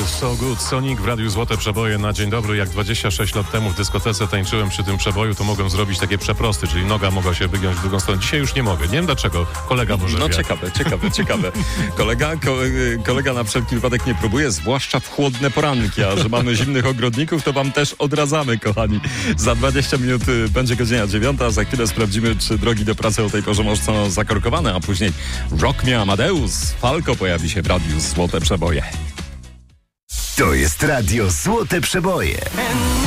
So Good, Sonic w Radiu Złote Przeboje na dzień dobry. Jak 26 lat temu w dyskotece tańczyłem przy tym przeboju, to mogłem zrobić takie przeprosty, czyli noga mogła się wygiąć w drugą stronę. Dzisiaj już nie mogę. Nie wiem dlaczego. Kolega może No wie. ciekawe. Kolega na wszelki wypadek nie próbuje, zwłaszcza w chłodne poranki, a że mamy zimnych ogrodników, to wam też odradzamy, kochani. Za 20 minut będzie godzina 9, a za chwilę sprawdzimy, czy drogi do pracy o tej porze mocno zakorkowane, a później Rock Me Amadeus. Falco pojawi się w Radiu Złote Przeboje. To jest Radio Złote Przeboje.